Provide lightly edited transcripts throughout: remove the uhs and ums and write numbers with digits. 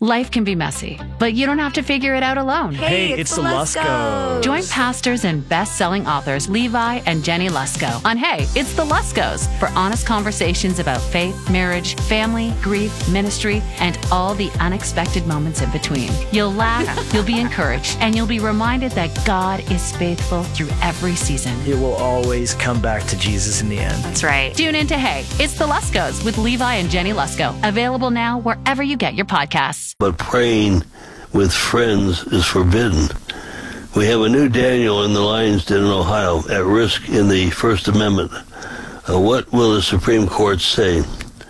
Life can be messy, but you don't have to figure it out alone. Hey, it's the Luskos. Join pastors and best-selling authors Levi and Jenny Lusko on Hey, It's the Luskos for honest conversations about faith, marriage, family, grief, ministry, and all the unexpected moments in between. You'll laugh, you'll be encouraged, and you'll be reminded that God is faithful through every season. It will always come back to Jesus in the end. That's right. Tune in to Hey, It's the Luskos with Levi and Jenny Lusko. Available now wherever you get your podcasts. But praying with friends is forbidden. We have a new Daniel in the lion's den in Ohio at risk in the First Amendment. What will the Supreme Court say?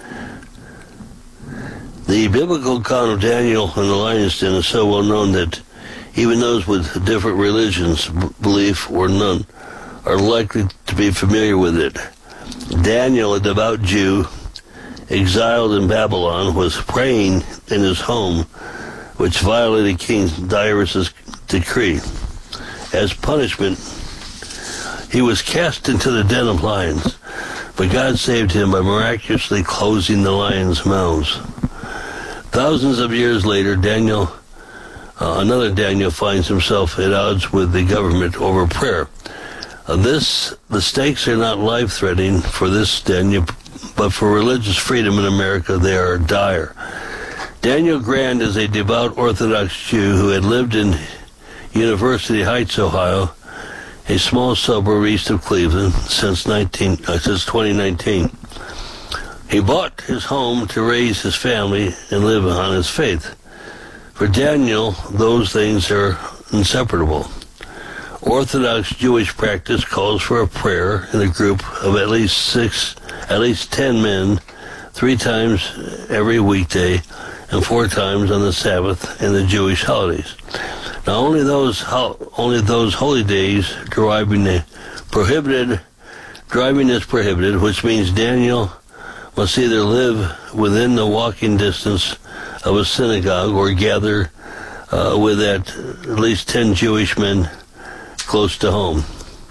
The biblical account of Daniel in the lion's den is so well known that even those with different religions, belief or none, are likely to be familiar with it. Daniel, a devout Jew, exiled in Babylon, was praying in his home, which violated King Darius' decree. As punishment, he was cast into the den of lions, but God saved him by miraculously closing the lions' mouths. Thousands of years later, another Daniel finds himself at odds with the government over prayer. The stakes are not life-threatening for this Daniel, but for religious freedom in America, they are dire. Daniel Grand is a devout Orthodox Jew who had lived in University Heights, Ohio, a small suburb east of Cleveland, since 2019. He bought his home to raise his family and live on his faith. For Daniel, those things are inseparable. Orthodox Jewish practice calls for a prayer in a group of at least 10 men, 3 times every weekday and 4 times on the Sabbath and the Jewish holidays. Now, only those holy days driving is prohibited, which means Daniel must either live within the walking distance of a synagogue or gather with at least 10 Jewish men close to home.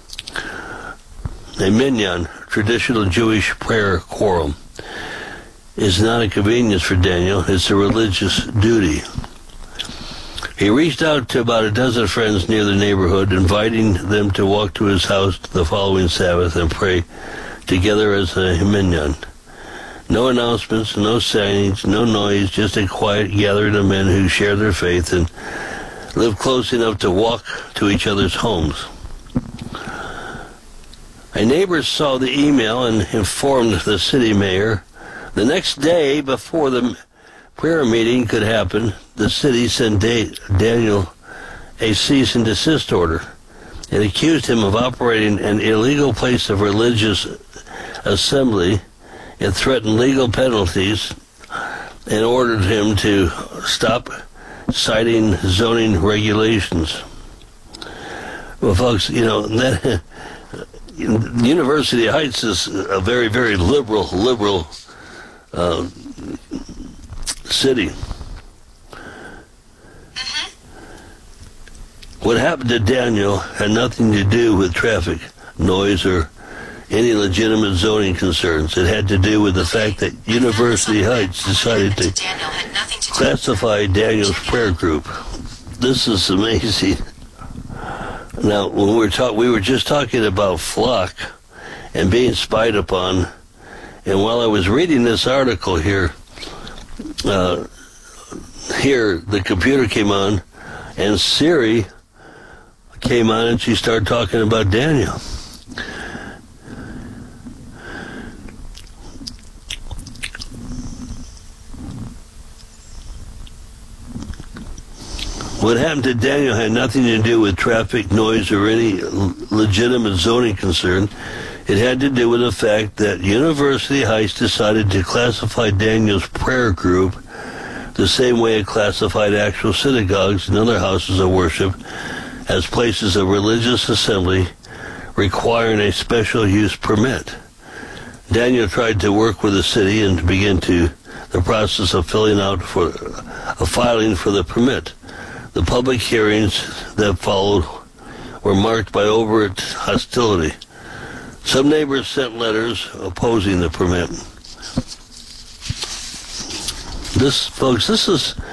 A minyan, traditional Jewish prayer quorum, is not a convenience for Daniel, it's a religious duty. He reached out to about a dozen friends near the neighborhood, inviting them to walk to his house the following Sabbath and pray together as a minyan. No announcements, no signage, no noise, just a quiet gathering of men who share their faith and live close enough to walk to each other's homes. A neighbor saw the email and informed the city mayor. The next day, before the prayer meeting could happen, the city sent Daniel a cease and desist order and accused him of operating an illegal place of religious assembly. It threatened legal penalties and ordered him to stop citing zoning regulations. Well, folks, that University Heights is a very, very liberal city. What happened to Daniel had nothing to do with traffic, noise, or any legitimate zoning concerns. It had to do with the fact that University Heights decided to classify Daniel's prayer group. This is amazing. Now, when we were just talking about flock and being spied upon, and while I was reading this article here, the computer came on, and Siri came on, and she started talking about Daniel. What happened to Daniel had nothing to do with traffic, noise, or any legitimate zoning concern. It had to do with the fact that University Heights decided to classify Daniel's prayer group the same way it classified actual synagogues and other houses of worship as places of religious assembly requiring a special use permit. Daniel tried to work with the city and begin the process of filing for the permit. The public hearings that followed were marked by overt hostility. Some neighbors sent letters opposing the permit. This is